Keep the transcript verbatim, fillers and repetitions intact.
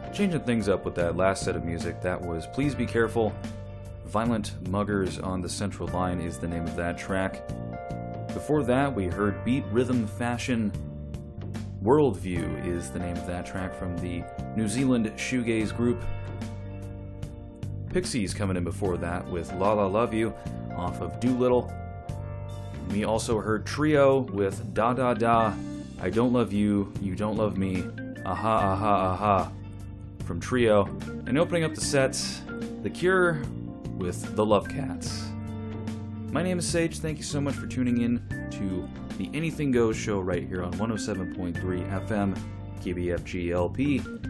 Changing things up with that last set of music, that was Please Be Careful. Violent Muggers on the Central Line is the name of that track. Before that, we heard Beat Rhythm Fashion. Worldview is the name of that track from the New Zealand shoegaze group. Pixies coming in before that with La La Love You off of Doolittle. We also heard Trio with Da Da Da, I Don't Love You, You Don't Love Me, Aha Aha Aha from Trio. And opening up the sets, The Cure with The Love Cats. My name is Sage, thank you so much for tuning in to the Anything Goes show right here on one oh seven point three F M, K B F G L P.